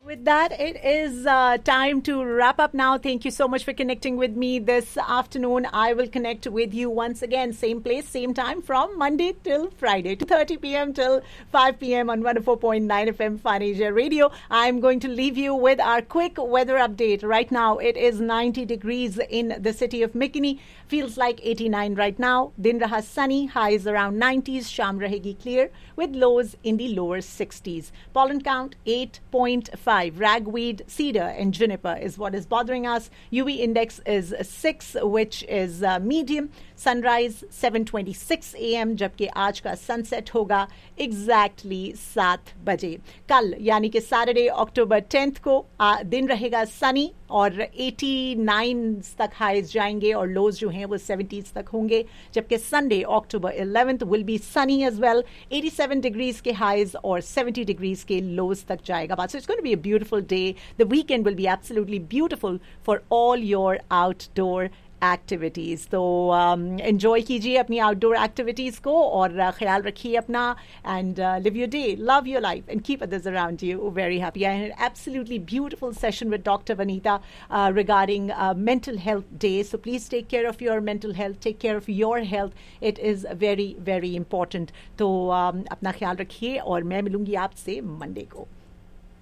With that, it is time to wrap up now. Thank you so much for connecting with me this afternoon. I will connect with you once again, same place, same time, from Monday till Friday, 2:30 p.m. till 5 p.m. on 104.9 FM Fun Asia Radio. I'm going to leave you with our quick weather update. Right now, it is 90 degrees in the city of McKinney. Feels like 89 right now. Din raha sunny, highs around 90s. Sham rahegi clear with lows in the lower 60s. Pollen count 8.5. Ragweed, cedar and juniper is what is bothering us. UV index is 6, which is medium. Sunrise 7:26 a.m. जबकि आज का sunset होगा exactly 7 बजे. कल यानी कि Saturday अक्टूबर 10 को दिन रहेगा सनी और 89 तक हाइज जाएंगे और लोज जो हैं वो 70s तक होंगे. जबकि Sunday October 11 will be Sunny as well. 87 degrees के हाइज और 70 डिग्रीज के लोज तक जाएगा. So it's going to be a beautiful day. The weekend will be absolutely beautiful for all your outdoor activities. तो एंजॉय कीजिए अपनी आउटडोर एक्टिविटीज़ को और ख्याल रखिए अपना and live your day, love your life and keep others around you very happy. I had absolutely beautiful session with Dr. Vanita regarding mental health day. So please take care of your mental health, take care of your health. It is very very important. तो अपना ख्याल रखिए और मैं मिलूंगी आपसे Monday को.